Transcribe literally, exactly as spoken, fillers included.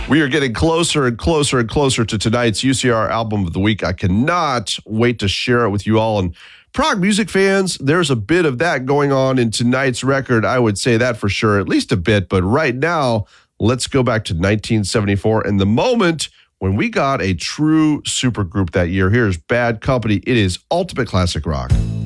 We are getting closer and closer and closer to tonight's U C R Album of the Week. I cannot wait to share it with you all. And prog music fans, there's a bit of that going on in tonight's record. I would say that for sure, at least a bit. But right now, let's go back to nineteen seventy-four and the moment when we got a true supergroup that year. Here's Bad Company. It is ultimate classic rock.